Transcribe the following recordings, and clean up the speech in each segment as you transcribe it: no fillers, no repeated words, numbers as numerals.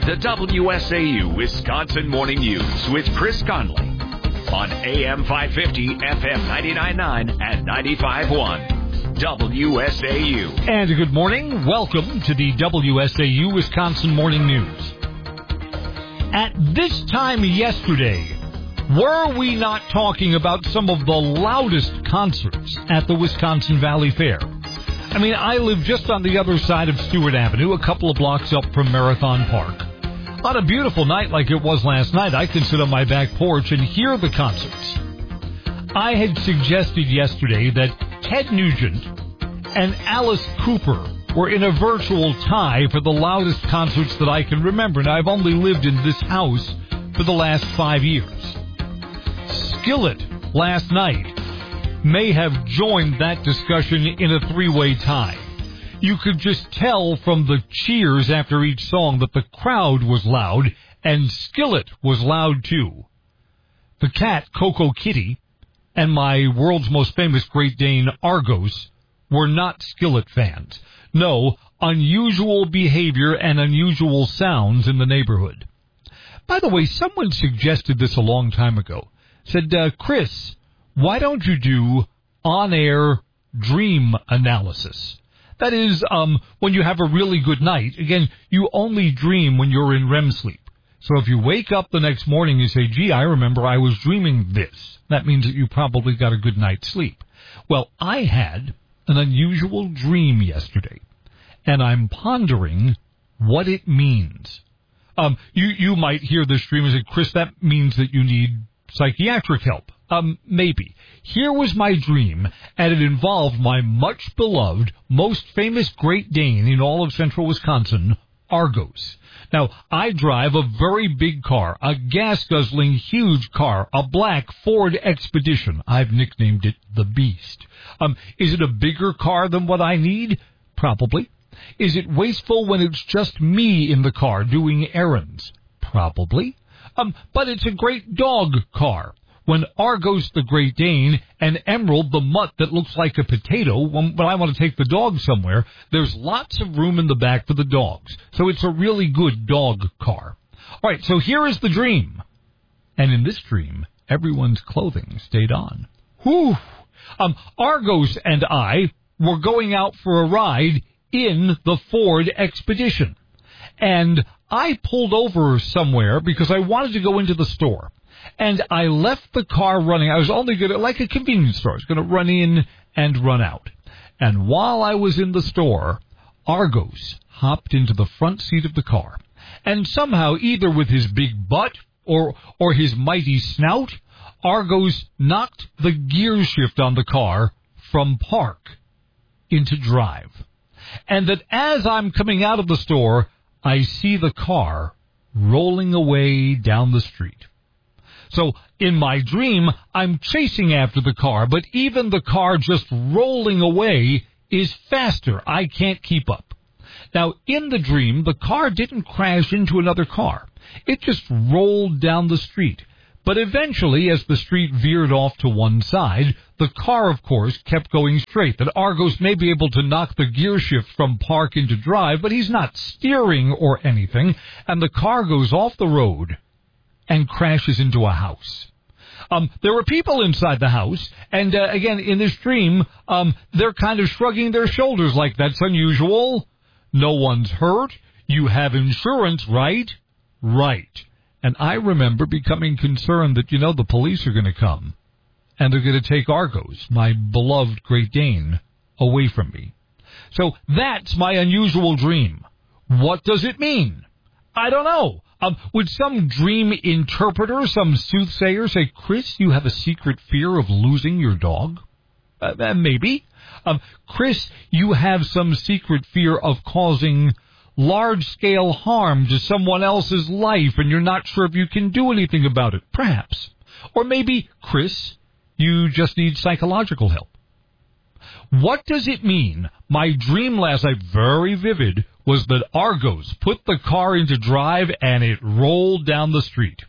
The WSAU Wisconsin Morning News with Chris Conley on AM 550, FM 99.9 and 95.1. WSAU. And good morning. Welcome to the WSAU Wisconsin Morning News. At this time yesterday, were we not talking about some of the loudest concerts at the Wisconsin Valley Fair? I mean, I live just on the other side of Stewart Avenue, a couple of blocks up from Marathon Park. On a beautiful night like it was last night, I can sit on my back porch and hear the concerts. I had suggested yesterday that Ted Nugent and Alice Cooper were in a virtual tie for the loudest concerts that I can remember. Now, I've only lived in this house for the last 5 years. Skillet last night may have joined that discussion in a three-way tie. You could just tell from the cheers after each song that the crowd was loud, and Skillet was loud too. The cat, Coco Kitty, and my world's most famous Great Dane, Argos, were not Skillet fans. No, unusual behavior and unusual sounds in the neighborhood. By the way, someone suggested this a long time ago. Said, Chris, why don't you do on-air dream analysis? That is, when you have a really good night, again, you only dream when you're in REM sleep. So if you wake up the next morning and say, gee, I remember I was dreaming this, that means that you probably got a good night's sleep. Well, I had an unusual dream yesterday, and I'm pondering what it means. You might hear this dream and say, Chris, that means that you need psychiatric help. Maybe. Here was my dream, and it involved my much-beloved, most famous Great Dane in all of central Wisconsin, Argos. Now, I drive a very big car, a gas-guzzling, huge car, a black Ford Expedition. I've nicknamed it the Beast. Is it a bigger car than what I need? Probably. Is it wasteful when it's just me in the car doing errands? Probably. But it's a great dog car. When Argos the Great Dane and Emerald the mutt that looks like a potato, when I want to take the dog somewhere, there's lots of room in the back for the dogs. So it's a really good dog car. All right, so here is the dream. And in this dream, everyone's clothing stayed on. Whew! Argos and I were going out for a ride in the Ford Expedition. And I pulled over somewhere because I wanted to go into the store. And I left the car running. I was only going to, like a convenience store, I was going to run in and run out. And while I was in the store, Argos hopped into the front seat of the car. And somehow, either with his big butt or his mighty snout, Argos knocked the gear shift on the car from park into drive. And that as I'm coming out of the store, I see the car rolling away down the street. So in my dream, I'm chasing after the car, but even the car just rolling away is faster. I can't keep up. Now, in the dream, the car didn't crash into another car. It just rolled down the street. But eventually, as the street veered off to one side, the car, of course, kept going straight. That Argos may be able to knock the gear shift from park into drive, but he's not steering or anything, and the car goes off the road and crashes into a house. There were people inside the house, and again, in this dream, they're kind of shrugging their shoulders like, that's unusual. No one's hurt. You have insurance, right? Right. And I remember becoming concerned that, the police are going to come, and they're going to take Argos, my beloved Great Dane, away from me. So that's my unusual dream. What does it mean? I don't know. Would some dream interpreter, some soothsayer say, Chris, you have a secret fear of losing your dog? Maybe. Chris, you have some secret fear of causing large-scale harm to someone else's life, and you're not sure if you can do anything about it. Perhaps. Or maybe, Chris, you just need psychological help. What does it mean? My dream last night, very vivid, was that Argos put the car into drive and it rolled down the street.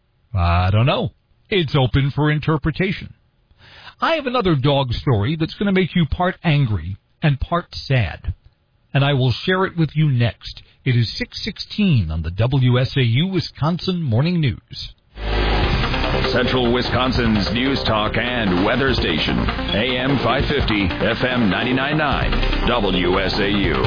I don't know. It's open for interpretation. I have another dog story that's going to make you part angry and part sad. and I will share it with you next. It is 6:16 on the WSAU Wisconsin Morning News. Central Wisconsin's news talk and weather station. AM 550, FM 99.9, WSAU.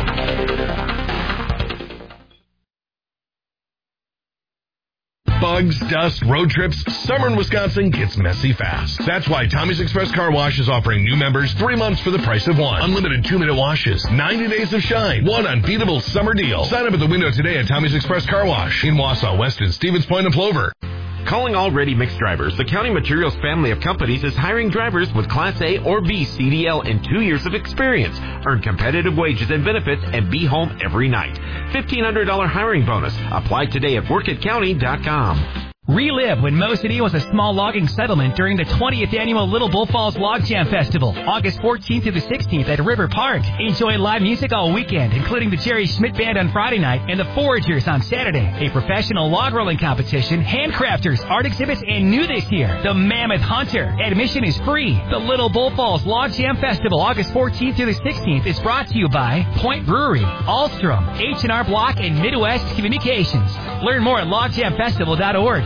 Bugs, dust, road trips, summer in Wisconsin gets messy fast. That's why Tommy's Express Car Wash is offering new members 3 months for the price of one. Unlimited 2-minute washes, 90 days of shine, one unbeatable summer deal. Sign up at the window today at Tommy's Express Car Wash in Wausau, Weston, Stevens Point, and Plover. Calling all ready mix drivers, the County Materials family of companies is hiring drivers with Class A or B CDL and 2 years of experience. Earn competitive wages and benefits and be home every night. $1,500 hiring bonus. Apply today at workatcounty.com. Relive when Mo City was a small logging settlement during the 20th annual Little Bull Falls Log Jam Festival, August 14th to the 16th at River Park. Enjoy live music all weekend, including the Jerry Schmidt Band on Friday night and the Foragers on Saturday. A professional log rolling competition, handcrafters, art exhibits, and new this year, the Mammoth Hunter. Admission is free. The Little Bull Falls Log Jam Festival, August 14th to the 16th, is brought to you by Point Brewery, Alstrom, H&R Block, and Midwest Communications. Learn more at logjamfestival.org.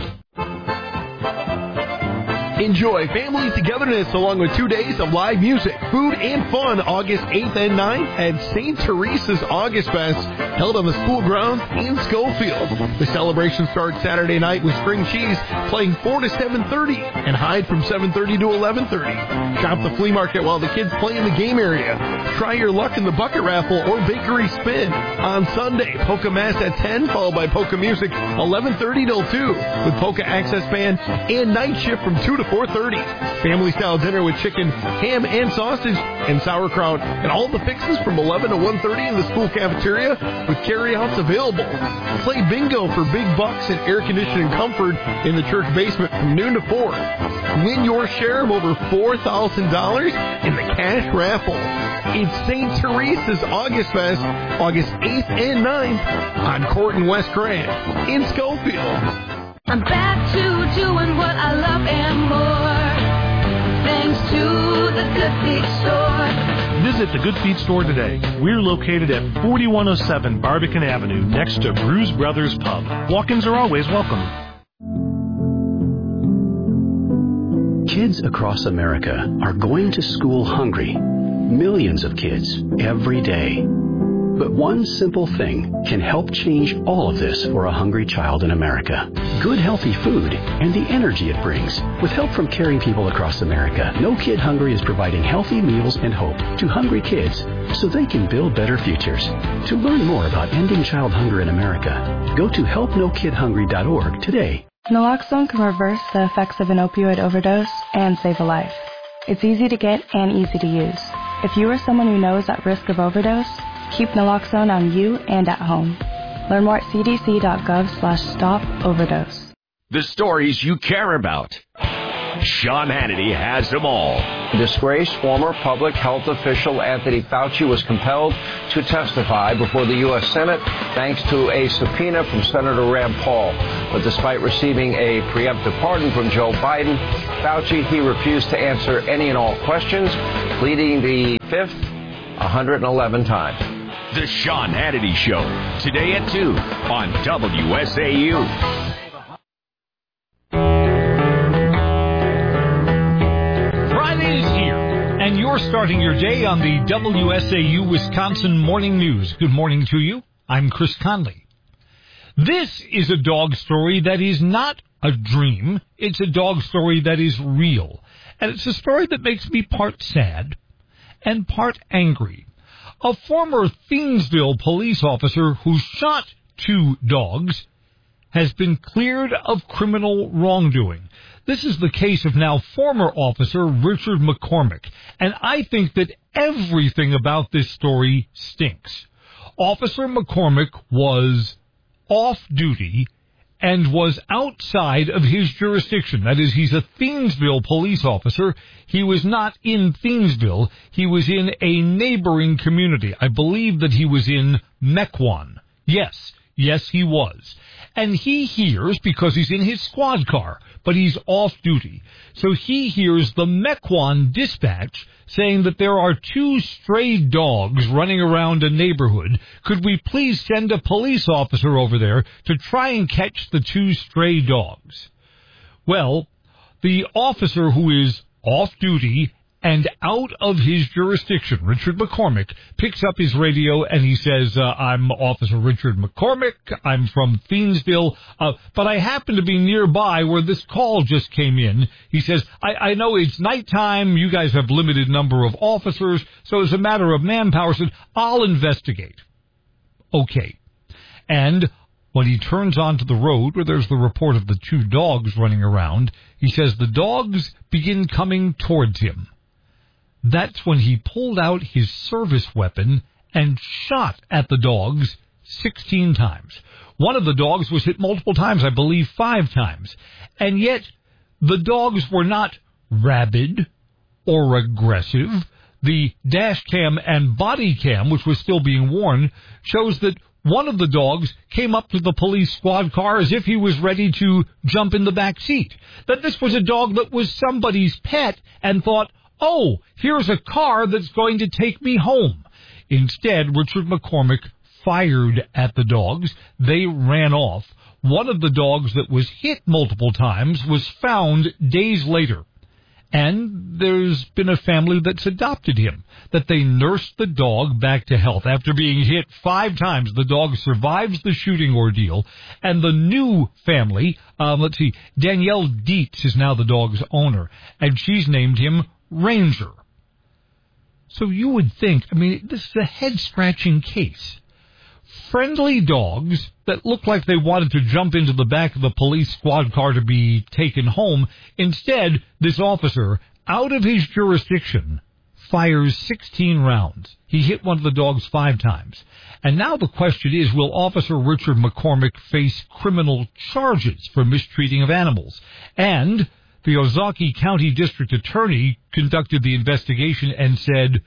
Enjoy family togetherness along with 2 days of live music, food, and fun August 8th and 9th at St. Teresa's August Fest, held on the school grounds in Schofield. The celebration starts Saturday night with String Cheese playing 4 to 7:30 and Hyde from 7:30 to 11:30. Shop the flea market while the kids play in the game area. Try your luck in the bucket raffle or bakery spin. On Sunday, polka mass at 10, followed by polka music 11:30 till 2 with polka access band and night shift from 2 to 4:30. Family-style dinner with chicken, ham, and sausage, and sauerkraut, and all the fixes from 11 to 1:30 in the school cafeteria with carryouts available. Play bingo for big bucks and air conditioning comfort in the church basement from noon to 4. Win your share of over $4,000 in the cash raffle. It's St. Teresa's August Fest, August 8th and 9th on Court and West Grand in Schofield. I'm back to doing what I love and more, thanks to the Good Feet Store. Visit the Good Feet Store today. We're located at 4107 Barbican Avenue, next to Bruise Brothers Pub. Walk-ins are always welcome. Kids across America are going to school hungry. Millions of kids every day. But one simple thing can help change all of this for a hungry child in America. Good, healthy food and the energy it brings. With help from caring people across America, No Kid Hungry is providing healthy meals and hope to hungry kids so they can build better futures. To learn more about ending child hunger in America, go to helpnokidhungry.org today. Naloxone can reverse the effects of an opioid overdose and save a life. It's easy to get and easy to use. If you or someone you know is at risk of overdose, keep naloxone on you and at home. Learn more at cdc.gov/stop-overdose. The stories you care about. Sean Hannity has them all. Disgraced former public health official Anthony Fauci was compelled to testify before the U.S. Senate thanks to a subpoena from Senator Rand Paul. But despite receiving a preemptive pardon from Joe Biden, Fauci, he refused to answer any and all questions, pleading the fifth 111 times. The Sean Hannity Show, today at 2 on WSAU. Friday is here, and you're starting your day on the WSAU Wisconsin Morning News. Good morning to you. I'm Chris Conley. This is a dog story that is not a dream. It's a dog story that is real. And it's a story that makes me part sad and part angry. A former Thiensville police officer who shot 2 dogs has been cleared of criminal wrongdoing. This is the case of now former officer Richard McCormick, and I think that everything about this story stinks. Officer McCormick was off-duty and was outside of his jurisdiction. That is, he's a Thiensville police officer. He was not in Thiensville. He was in a neighboring community. I believe that he was in Mequon. Yes, Yes, he was. And he hears, because he's in his squad car, but he's off duty. So he hears the Mequon dispatch saying that there are 2 stray dogs running around a neighborhood. Could we please send a police officer over there to try and catch the 2 stray dogs? Well, the officer who is off duty and out of his jurisdiction, Richard McCormick, picks up his radio and he says, I'm Officer Richard McCormick. I'm from Thiensville, but I happen to be nearby where this call just came in. He says, I know it's nighttime. You guys have limited number of officers, so as a matter of manpower, said, I'll investigate. Okay. And when he turns onto the road where there's the report of the 2 dogs running around, he says the dogs begin coming towards him. That's when he pulled out his service weapon and shot at the dogs 16 times. One of the dogs was hit multiple times, I believe 5 times. And yet, the dogs were not rabid or aggressive. The dash cam and body cam, which was still being worn, shows that one of the dogs came up to the police squad car as if he was ready to jump in the back seat. That this was a dog that was somebody's pet and thought, oh, here's a car that's going to take me home. Instead, Richard McCormick fired at the dogs. They ran off. One of the dogs that was hit multiple times was found days later. And there's been a family that's adopted him, that they nursed the dog back to health. After being hit 5 times, the dog survives the shooting ordeal. And the new family, Danielle Dietz is now the dog's owner, and she's named him Ranger. So you would think, this is a head-scratching case. Friendly dogs that looked like they wanted to jump into the back of the police squad car to be taken home. Instead, this officer, out of his jurisdiction, fires 16 rounds. He hit one of the dogs 5 times. And now the question is, will Officer Richard McCormick face criminal charges for mistreating of animals? And the Ozaukee County District Attorney conducted the investigation and said,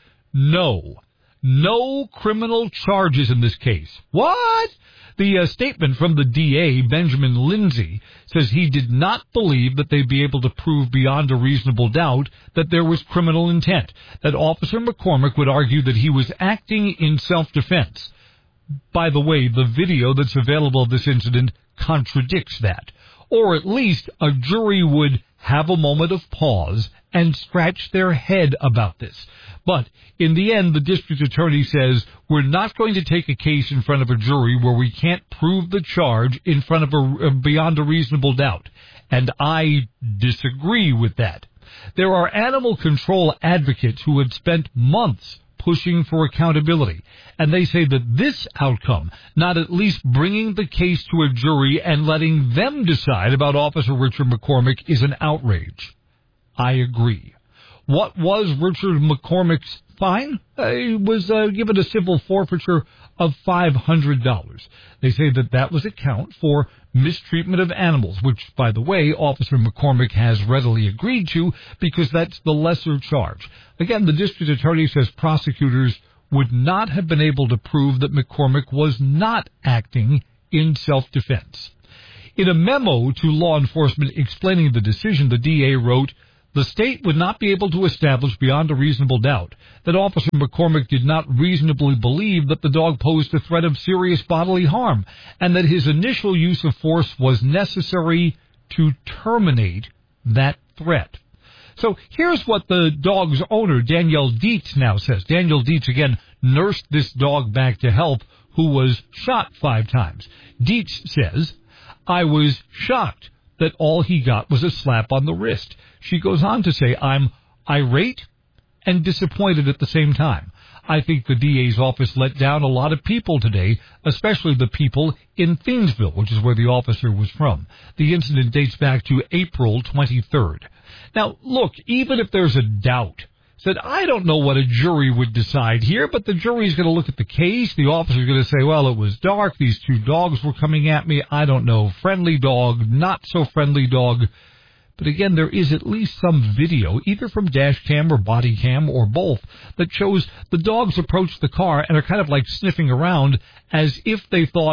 no criminal charges in this case. What? The statement from the DA, Benjamin Lindsay, says he did not believe that they'd be able to prove beyond a reasonable doubt that there was criminal intent, that Officer McCormick would argue that he was acting in self-defense. By the way, the video that's available of this incident contradicts that. Or at least a jury would have a moment of pause and scratch their head about this. But in the end, the district attorney says, we're not going to take a case in front of a jury where we can't prove the charge in front of beyond a reasonable doubt. And I disagree with that. There are animal control advocates who have spent months pushing for accountability, and they say that this outcome, not at least bringing the case to a jury and letting them decide about Officer Richard McCormick, is an outrage. I agree. What was Richard McCormick's fine? He was given a civil forfeiture of $500. They say that was a count for mistreatment of animals, which, by the way, Officer McCormick has readily agreed to because that's the lesser charge. Again, the district attorney says prosecutors would not have been able to prove that McCormick was not acting in self-defense. In a memo to law enforcement explaining the decision, the DA wrote, the state would not be able to establish beyond a reasonable doubt that Officer McCormick did not reasonably believe that the dog posed a threat of serious bodily harm and that his initial use of force was necessary to terminate that threat. So here's what the dog's owner, Danielle Dietz, now says. Danielle Dietz, again, nursed this dog back to health who was shot 5 times. Dietz says, I was shocked that all he got was a slap on the wrist. She goes on to say, I'm irate and disappointed at the same time. I think the DA's office let down a lot of people today, especially the people in Thiensville, which is where the officer was from. The incident dates back to April 23rd. Now, look, even if there's a doubt, said, I don't know what a jury would decide here, but the jury's going to look at the case. The officer's going to say, well, it was dark. These 2 dogs were coming at me. I don't know. Friendly dog, not so friendly dog. But again, there is at least some video, either from dash cam or body cam or both, that shows the dogs approach the car and are kind of like sniffing around as if they thought,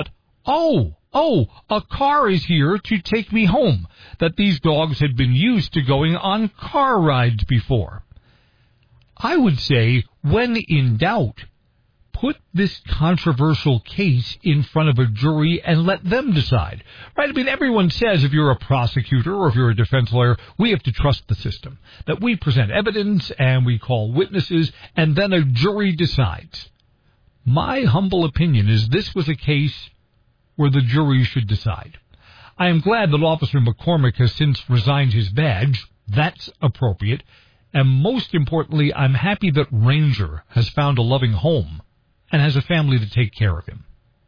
oh, a car is here to take me home, that these dogs had been used to going on car rides before. I would say, when in doubt, put this controversial case in front of a jury and let them decide. Right? I mean, everyone says if you're a prosecutor or if you're a defense lawyer, we have to trust the system, that we present evidence and we call witnesses and then a jury decides. My humble opinion is this was a case where the jury should decide. I am glad that Officer McCormick has since resigned his badge. That's appropriate. And most importantly, I'm happy that Ranger has found a loving home and has a family to take care of him.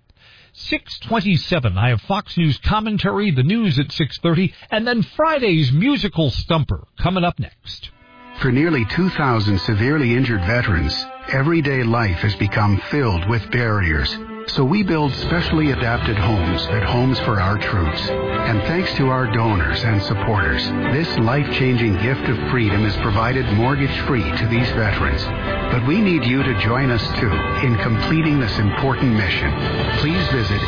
6:27, I have Fox News commentary, the news at 6:30, and then Friday's musical stumper coming up next. For nearly 2,000 severely injured veterans, everyday life has become filled with barriers. So we build specially adapted homes at Homes for Our Troops. And thanks to our donors and supporters, this life-changing gift of freedom is provided mortgage-free to these veterans. But we need you to join us, too, in completing this important mission. Please visit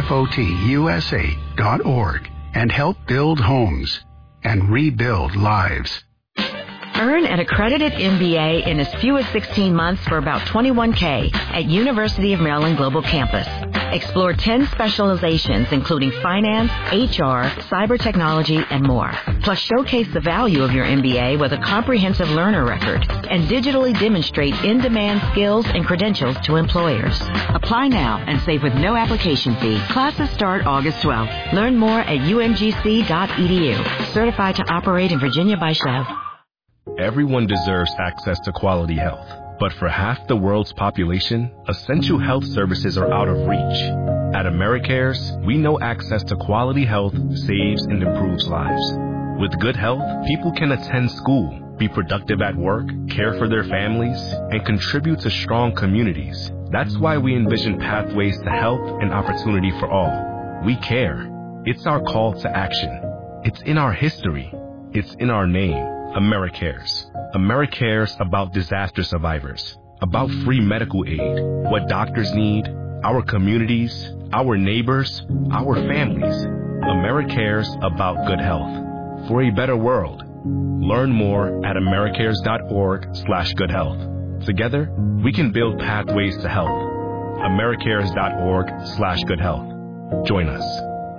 hfotusa.org and help build homes and rebuild lives. Earn an accredited MBA in as few as 16 months for about $21K at University of Maryland Global Campus. Explore 10 specializations including finance, HR, cyber technology, and more. Plus showcase the value of your MBA with a comprehensive learner record and digitally demonstrate in-demand skills and credentials to employers. Apply now and save with no application fee. Classes start August 12th. Learn more at umgc.edu. Certified to operate in Virginia by Chev. Everyone deserves access to quality health, but for half the world's population, essential health services are out of reach. At AmeriCares, we know access to quality health saves and improves lives. With good health, people can attend school, be productive at work, care for their families, and contribute to strong communities. That's why we envision pathways to health and opportunity for all. We care. It's our call to action. It's in our history. It's in our name. AmeriCares. AmeriCares about disaster survivors, about free medical aid, what doctors need, our communities, our neighbors, our families. AmeriCares about good health. For a better world. Learn more at americares.org/goodhealth. Together, we can build pathways to health. americares.org/goodhealth. Join us.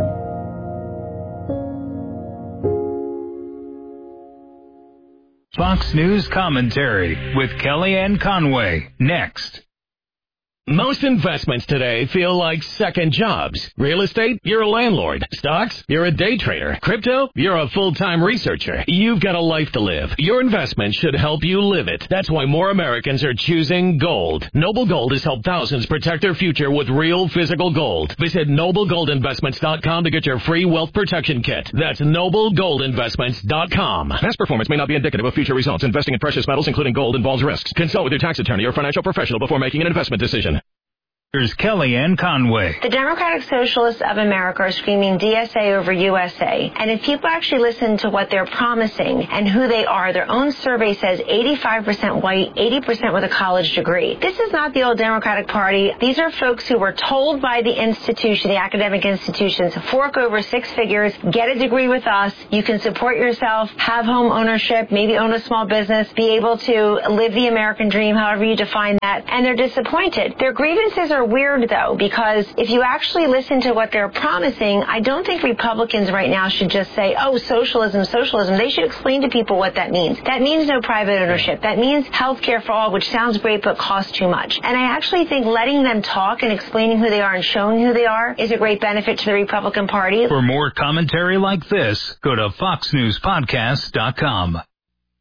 Fox News commentary with Kellyanne Conway. Next. Most investments today feel like second jobs. Real estate, you're a landlord. Stocks, you're a day trader. Crypto, you're a full-time researcher. You've got a life to live. Your investment should help you live it. That's why more Americans are choosing gold. Noble Gold has helped thousands protect their future with real physical gold. Visit NobleGoldInvestments.com to get your free wealth protection kit. That's NobleGoldInvestments.com. Past performance may not be indicative of future results. Investing in precious metals, including gold, involves risks. Consult with your tax attorney or financial professional before making an investment decision. Here's Kellyanne Conway. The Democratic Socialists of America are screaming DSA over USA. And if people actually listen to what they're promising and who they are, their own survey says 85% white, 80% with a college degree. This is not the old Democratic Party. These are folks who were told by the institution, the academic institutions, fork over 6 figures, get a degree with us, you can support yourself, have home ownership, maybe own a small business, be able to live the American dream, however you define that, and they're disappointed. Their grievances are weird, though, because if you actually listen to what they're promising, I don't think Republicans right now should just say, oh, socialism, socialism. They should explain to people what that means. That means no private ownership. That means health care for all, which sounds great but costs too much. And I actually think letting them talk and explaining who they are and showing who they are is a great benefit to the Republican Party. For more commentary like this, go to foxnewspodcast.com.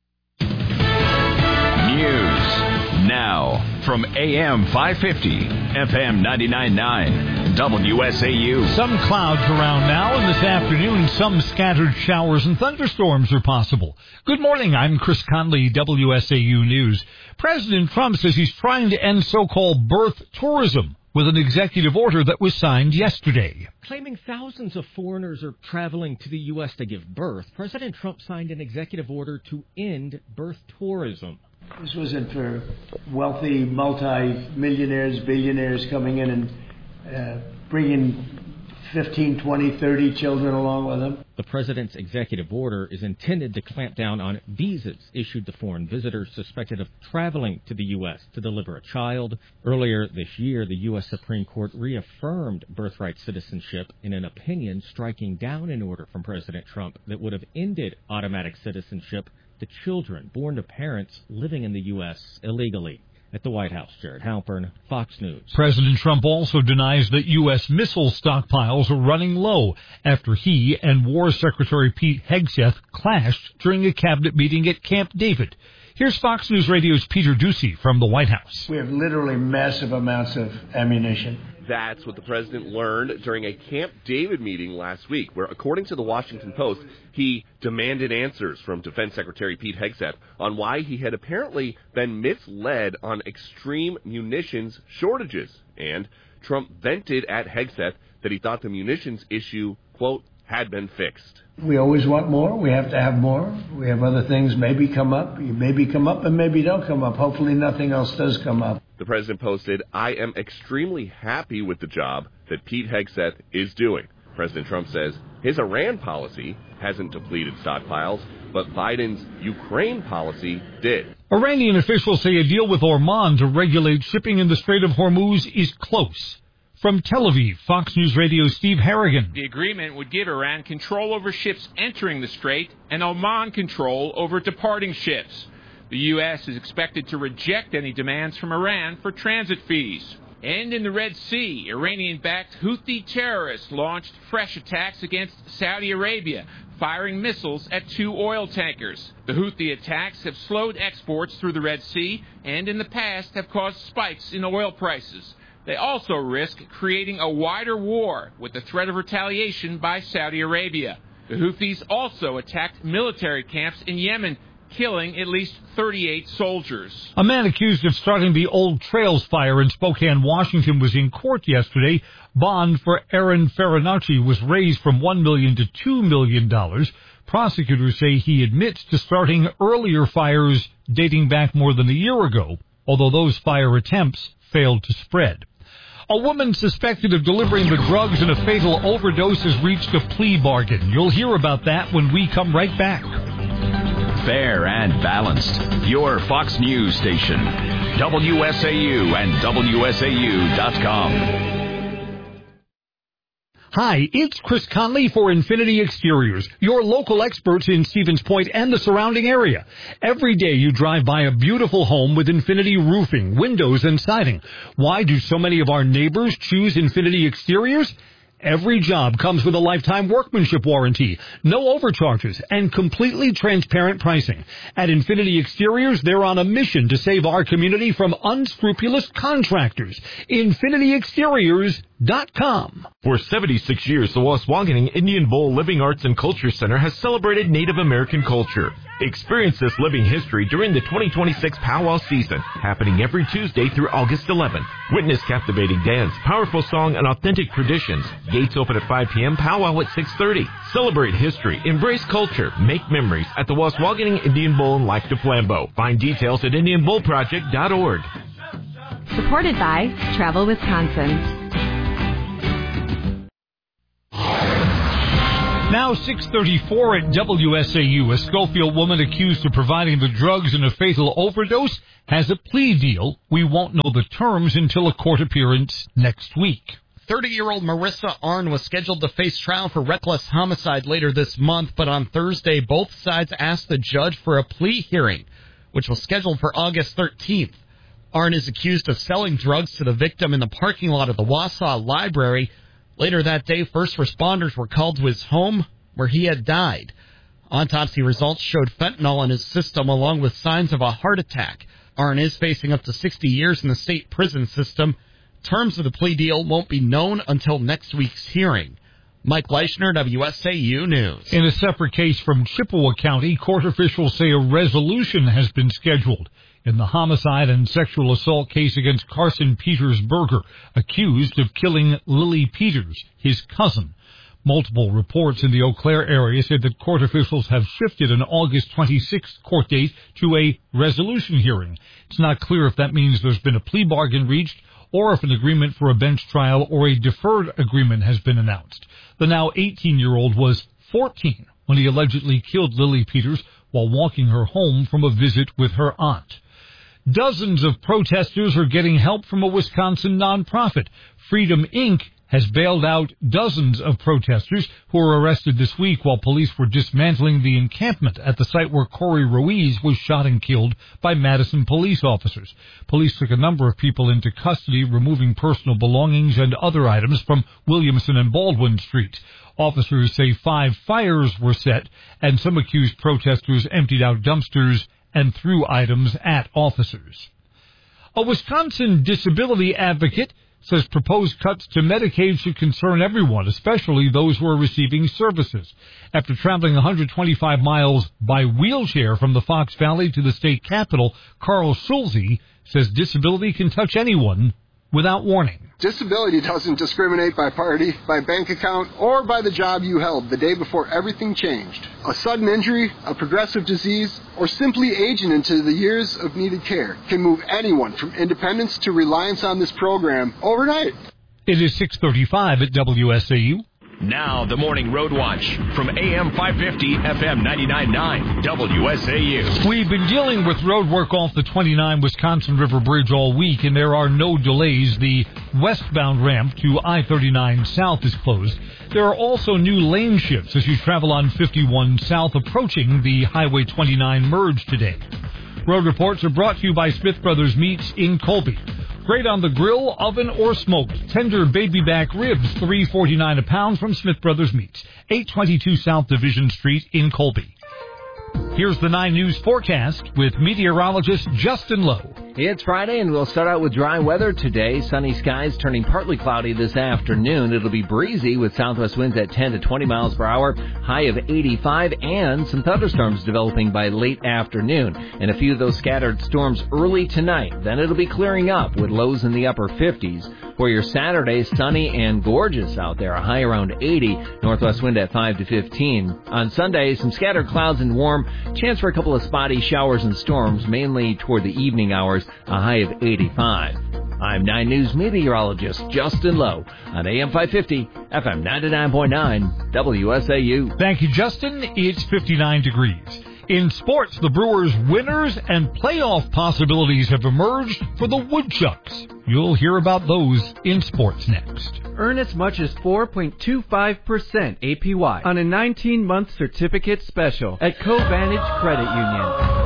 News now from AM 550, FM 99.9, WSAU. Some clouds around now, and this afternoon, some scattered showers and thunderstorms are possible. Good morning, I'm Chris Conley, WSAU News. President Trump says he's trying to end so-called birth tourism with an executive order that was signed yesterday. Claiming thousands of foreigners are traveling to the U.S. to give birth, President Trump signed an executive order to end birth tourism. This wasn't for wealthy multi-millionaires, billionaires coming in and bringing 15, 20, 30 children along with them. The president's executive order is intended to clamp down on visas issued to foreign visitors suspected of traveling to the U.S. to deliver a child. Earlier this year, the U.S. Supreme Court reaffirmed birthright citizenship in an opinion striking down an order from President Trump that would have ended automatic citizenship to children born to parents living in the U.S. illegally. At the White House, Jared Halpern, Fox News. President Trump also denies that U.S. missile stockpiles are running low after he and War Secretary Pete Hegseth clashed during a cabinet meeting at Camp David. Here's Fox News Radio's Peter Doocy from the White House. We have literally massive amounts of ammunition. That's what the president learned during a Camp David meeting last week, where, according to the Washington Post, he demanded answers from Defense Secretary Pete Hegseth on why he had apparently been misled on extreme munitions shortages. And Trump vented at Hegseth that he thought the munitions issue, quote, had been fixed. We always want more. We have to have more. We have other things maybe come up. Maybe come up and maybe don't come up. Hopefully nothing else does come up. The president posted, "I am extremely happy with the job that Pete Hegseth is doing." President Trump says his Iran policy hasn't depleted stockpiles, but Biden's Ukraine policy did. Iranian officials say a deal with Oman to regulate shipping in the Strait of Hormuz is close. From Tel Aviv, Fox News Radio's Steve Harrigan. The agreement would give Iran control over ships entering the strait and Oman control over departing ships. The U.S. is expected to reject any demands from Iran for transit fees. And in the Red Sea, Iranian-backed Houthi terrorists launched fresh attacks against Saudi Arabia, firing missiles at 2 oil tankers. The Houthi attacks have slowed exports through the Red Sea and in the past have caused spikes in oil prices. They also risk creating a wider war with the threat of retaliation by Saudi Arabia. The Houthis also attacked military camps in Yemen, killing at least 38 soldiers. A man accused of starting the Old Trails fire in Spokane, Washington, was in court yesterday. Bond for Aaron Farinacci was raised from $1 million to $2 million. Prosecutors say he admits to starting earlier fires dating back more than a year ago, although those fire attempts failed to spread. A woman suspected of delivering the drugs in a fatal overdose has reached a plea bargain. You'll hear about that when we come right back. Fair and balanced. Your Fox News station. WSAU and WSAU.com. Hi, it's Chris Conley for Infinity Exteriors, your local experts in Stevens Point and the surrounding area. Every day you drive by a beautiful home with Infinity roofing, windows, and siding. Why do so many of our neighbors choose Infinity Exteriors? Every job comes with a lifetime workmanship warranty, no overcharges, and completely transparent pricing. At Infinity Exteriors, they're on a mission to save our community from unscrupulous contractors. InfinityExteriors.com. For 76 years, the Waswaganing Indian Bowl Living Arts and Culture Center has celebrated Native American culture. Experience this living history during the 2026 Powwow season, happening every Tuesday through August 11th. Witness captivating dance, powerful song, and authentic traditions. Gates open at 5 p.m., powwow at 6:30. Celebrate history, embrace culture, make memories at the Waswaganing Indian Bowl in Lac du Flambeau. Find details at IndianBowlProject.org. Supported by Travel Wisconsin. Now 6:34 at WSAU. A Schofield woman accused of providing the drugs in a fatal overdose has a plea deal. We won't know the terms until a court appearance next week. 30-year-old Marissa Arnn was scheduled to face trial for reckless homicide later this month, but on Thursday, both sides asked the judge for a plea hearing, which was scheduled for August 13th. Arnn is accused of selling drugs to the victim in the parking lot of the Wausau Library. Later that day, first responders were called to his home where he had died. Autopsy results showed fentanyl in his system along with signs of a heart attack. Arnn is facing up to 60 years in the state prison system. Terms of the plea deal won't be known until next week's hearing. Mike Leischner, WSAU News. In a separate case from Chippewa County, court officials say a resolution has been scheduled in the homicide and sexual assault case against Carson Petersberger, accused of killing Lily Peters, his cousin. Multiple reports in the Eau Claire area said that court officials have shifted an August 26th court date to a resolution hearing. It's not clear if that means there's been a plea bargain reached or if an agreement for a bench trial or a deferred agreement has been announced. The now 18-year-old was 14 when he allegedly killed Lily Peters while walking her home from a visit with her aunt. Dozens of protesters are getting help from a Wisconsin nonprofit. Freedom Inc. has bailed out dozens of protesters who were arrested this week while police were dismantling the encampment at the site where Corey Ruiz was shot and killed by Madison police officers. Police took a number of people into custody, removing personal belongings and other items from Williamson and Baldwin Street. Officers say 5 fires were set, and some accused protesters emptied out dumpsters and threw items at officers. A Wisconsin disability advocate says proposed cuts to Medicaid should concern everyone, especially those who are receiving services. After traveling 125 miles by wheelchair from the Fox Valley to the state capitol, Carl Schulze says disability can touch anyone without warning. Disability doesn't discriminate by party, by bank account, or by the job you held the day before everything changed. A sudden injury, a progressive disease, or simply aging into the years of needed care can move anyone from independence to reliance on this program overnight. It is 6:35 at WSAU. Now, the Morning Road Watch from AM 550, FM 99.9, WSAU. We've been dealing with road work off the 29 Wisconsin River Bridge all week, and there are no delays. The westbound ramp to I-39 South is closed. There are also new lane shifts as you travel on 51 South, approaching the Highway 29 merge today. Road reports are brought to you by Smith Brothers Meats in Colby. Great on the grill, oven, or smoked. Tender baby back ribs, $3.49 a pound from Smith Brothers Meats, 822 South Division Street in Colby. Here's the 9 News forecast with meteorologist Justin Lowe. It's Friday, and we'll start out with dry weather today. Sunny skies turning partly cloudy this afternoon. It'll be breezy with southwest winds at 10 to 20 miles per hour, high of 85, and some thunderstorms developing by late afternoon. And a few of those scattered storms early tonight. Then it'll be clearing up with lows in the upper 50s. For your Saturday, sunny and gorgeous out there, a high around 80, northwest wind at 5 to 15. On Sunday, some scattered clouds and warm, chance for a couple of spotty showers and storms, mainly toward the evening hours, a high of 85. I'm 9 News meteorologist Justin Lowe on AM 550, FM 99.9, WSAU. Thank you, Justin. It's 59 degrees. In sports, the Brewers' winners and playoff possibilities have emerged for the Woodchucks. You'll hear about those in sports next. Earn as much as 4.25% APY on a 19-month certificate special at Covantage Credit Union.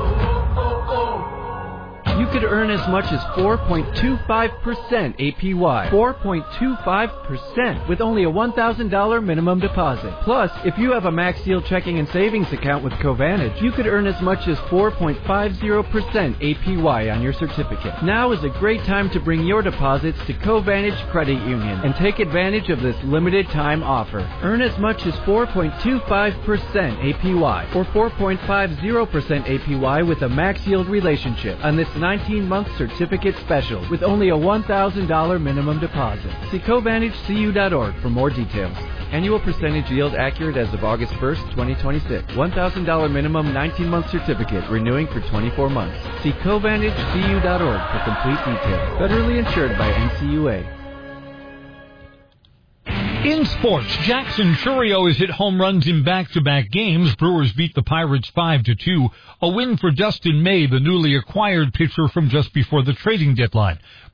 You could earn as much as 4.25% APY. 4.25% with only a $1,000 minimum deposit. Plus, if you have a Max Yield checking and savings account with Covantage, you could earn as much as 4.50% APY on your certificate. Now is a great time to bring your deposits to Covantage Credit Union and take advantage of this limited time offer. Earn as much as 4.25% APY or 4.50% APY with a Max Yield relationship on this 19-month certificate special with only a $1,000 minimum deposit. See CovantageCU.org for more details. Annual percentage yield accurate as of August 1st, 2026. $1,000 minimum 19-month certificate renewing for 24 months. See CovantageCU.org for complete details. Federally insured by NCUA. In sports, Jackson Chourio has hit home runs in back-to-back games. Brewers beat the Pirates 5-2. A win for Dustin May, the newly acquired pitcher from just before the trading deadline.